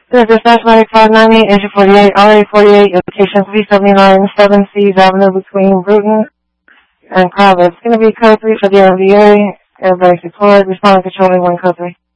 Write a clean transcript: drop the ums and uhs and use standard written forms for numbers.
This is Dispatch Medic 590, engine 48, RA 48, location 379 7 Seas Avenue between Bruton and Carver. It's going to be code 3 for the MVA. Everybody deployed. Responding controlling 1 code 3.